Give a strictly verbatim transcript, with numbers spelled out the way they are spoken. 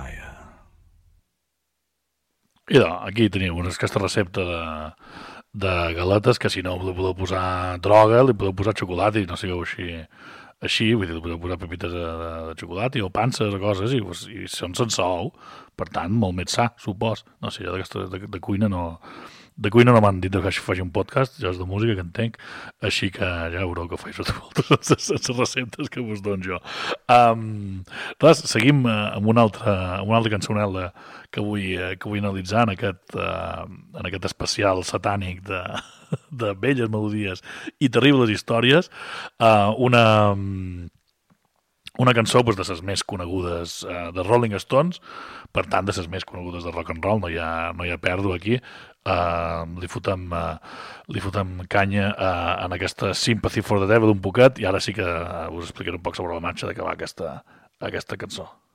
fire. I doncs, aquí teniu una, aquesta recepta de, de galetes que si no li podeu posar droga, li podeu posar xocolata i no sigueu així, així vull dir, li podeu posar pepites de, de, de xocolata o panses o coses i, i són sense ou, per tant, molt més sa, supos. No sé, jo d'aquesta de, de cuina no... De cuina no m'han dit que faci un podcast, jo és de música que entenc, així que ja veureu que faig les receptes que vos dono jo. Um, res, seguim uh, amb una altra, amb una altra cançonel·la que vull, uh, que vull analitzar en aquest, uh, en aquest especial satànic de, de velles melodies i terribles històries. Uh, una... Um, una cançó doncs, de les més conegudes uh, de Rolling Stones, per tant, de les més conegudes de rock and roll, no hi ha, no hi ha pèrdua aquí. Uh, li, fotem, uh, li fotem canya uh, en aquesta Sympathy for the Devil un poquet, i ara sí que uh, us explicaré un poc sobre la marxa de què va aquesta, aquesta cançó.